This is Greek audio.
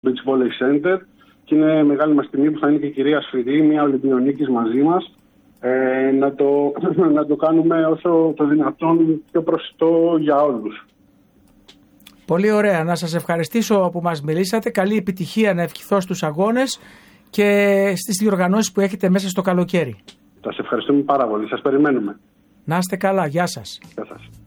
Beach Volley Center και είναι μεγάλη μας τιμή που θα είναι και η κυρία Σφυρί, μια Ολυμπιονίκης μαζί μας, να το κάνουμε όσο το δυνατόν πιο προσιτό για όλους. Πολύ ωραία. Να σας ευχαριστήσω που μας μιλήσατε. Καλή επιτυχία να ευχηθώ στους αγώνες και στις διοργανώσεις που έχετε μέσα στο καλοκαίρι. Σας ευχαριστούμε πάρα πολύ. Σας περιμένουμε. Να είστε καλά. Γεια σας. Γεια σας.